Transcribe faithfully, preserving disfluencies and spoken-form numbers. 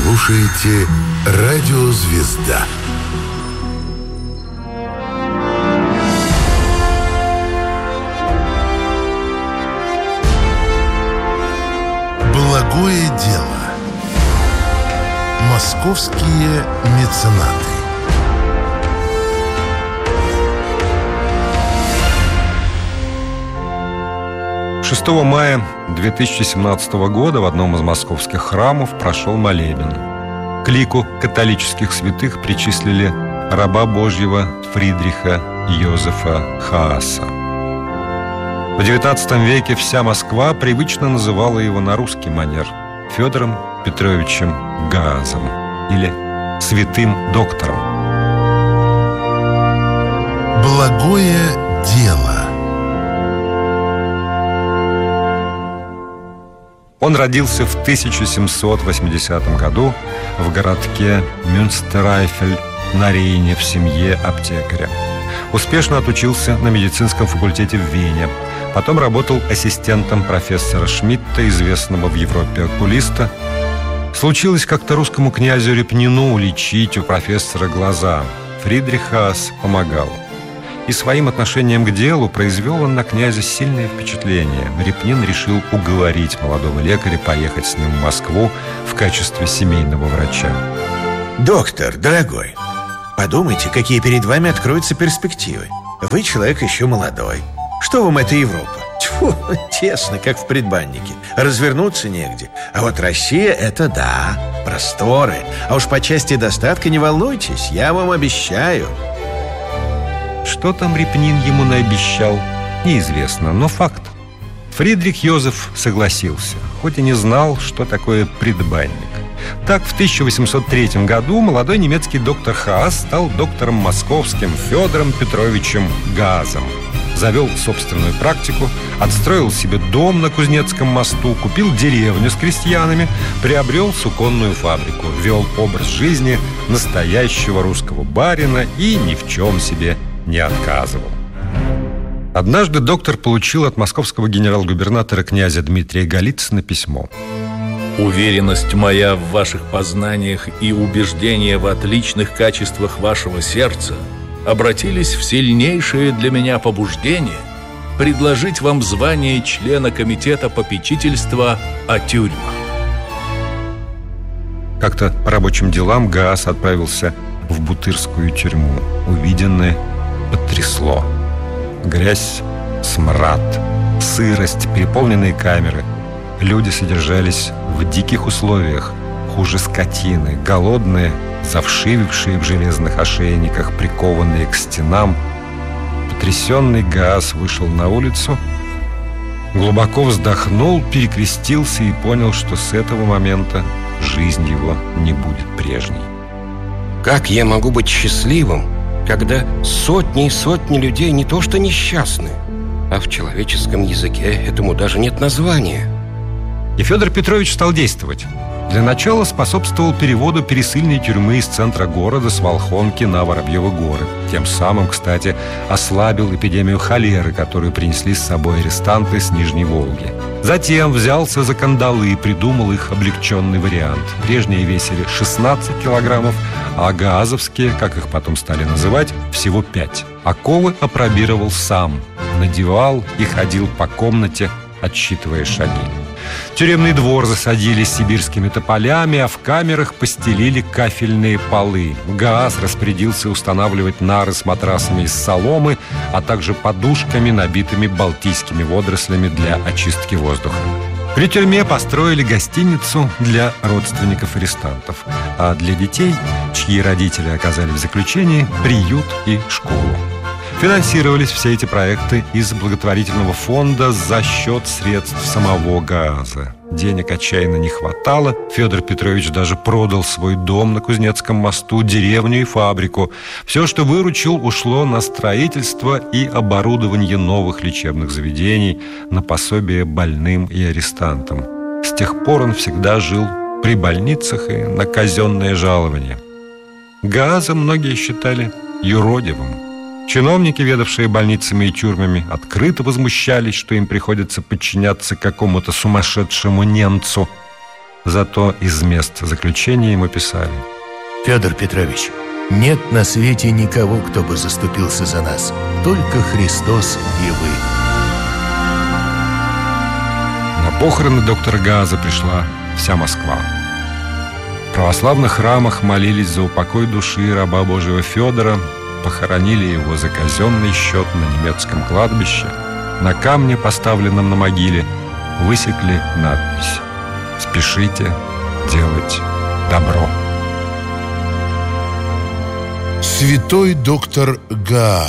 слушаете «Радио Звезда». Благое дело. Московские меценаты. шестого мая две тысячи семнадцатого года в одном из московских храмов прошел молебен. К лику католических святых причислили раба Божьего Фридриха Йозефа Хааса. В девятнадцатом веке вся Москва привычно называла его на русский манер Федором Петровичем Гаазом или святым доктором. Благое дело. Он родился в тысяча семьсот восьмидесятом году в городке Мюнстерайфель на Рейне в семье аптекаря. Успешно отучился на медицинском факультете в Вене. Потом работал ассистентом профессора Шмидта, известного в Европе окулиста. Случилось как-то русскому князю Репнину лечить у профессора глаза. Фридрих Хаас помогал. И своим отношением к делу произвел он на князя сильное впечатление. Репнин решил уговорить молодого лекаря поехать с ним в Москву в качестве семейного врача. Доктор, дорогой, подумайте, какие перед вами откроются перспективы. Вы человек еще молодой. Что вам эта Европа? Тьфу, тесно, как в предбаннике. Развернуться негде. А вот Россия — это да, просторы. А уж по части достатка не волнуйтесь, я вам обещаю. Что там Репнин ему наобещал, неизвестно, но факт. Фридрих Йозеф согласился, хоть и не знал, что такое предбанник. Так, в тысяча восемьсот третьем году молодой немецкий доктор Хаас стал доктором московским Федором Петровичем Гаазом. Завел собственную практику, отстроил себе дом на Кузнецком мосту, купил деревню с крестьянами, приобрел суконную фабрику, вел образ жизни настоящего русского барина и ни в чем себе не отказывал. Однажды доктор получил от московского генерал-губернатора князя Дмитрия Голицына письмо. «Уверенность моя в ваших познаниях и убеждение в отличных качествах вашего сердца обратились в сильнейшее для меня побуждение предложить вам звание члена комитета попечительства о тюрьмах». Как-то по рабочим делам Гааз отправился в Бутырскую тюрьму. Увиденное потрясло. Грязь, смрад, сырость, переполненные камеры. Люди содержались в диких условиях, хуже скотины, голодные, завшивившие в железных ошейниках, прикованные к стенам. Потрясенный Гааз вышел на улицу, глубоко вздохнул, перекрестился и понял, что с этого момента жизнь его не будет прежней. Как я могу быть счастливым, когда сотни и сотни людей не то что несчастны, а в человеческом языке этому даже нет названия? И Федор Петрович стал действовать. Для начала способствовал переводу пересыльной тюрьмы из центра города с Волхонки на Воробьевы горы. Тем самым, кстати, ослабил эпидемию холеры, которую принесли с собой арестанты с Нижней Волги. Затем взялся за кандалы и придумал их облегченный вариант. Прежние весили шестнадцать килограммов, а гаазовские, как их потом стали называть, всего пять. Оковы опробировал сам, надевал и ходил по комнате, отсчитывая шаги. Тюремный двор засадили сибирскими тополями, а в камерах постелили кафельные полы. Гааз распорядился устанавливать нары с матрасами из соломы, а также подушками, набитыми балтийскими водорослями для очистки воздуха. При тюрьме построили гостиницу для родственников арестантов, а для детей, чьи родители оказались в заключении, приют и школу. Финансировались все эти проекты из благотворительного фонда за счет средств самого Гааза. Денег отчаянно не хватало. Федор Петрович даже продал свой дом на Кузнецком мосту, деревню и фабрику. Все, что выручил, ушло на строительство и оборудование новых лечебных заведений, на пособие больным и арестантам. С тех пор он всегда жил при больницах и на казенное жалование. Гааза многие считали юродивым. Чиновники, ведавшие больницами и тюрьмами, открыто возмущались, что им приходится подчиняться какому-то сумасшедшему немцу. Зато из мест заключения ему писали: Федор Петрович, нет на свете никого, кто бы заступился за нас. Только Христос и вы. На похороны доктора Газа пришла вся Москва. В православных храмах молились за упокой души раба Божьего Федора, похоронили его за казенный счет на немецком кладбище. На камне, поставленном на могиле, высекли надпись: «Спешите делать добро». Святой доктор Гааз.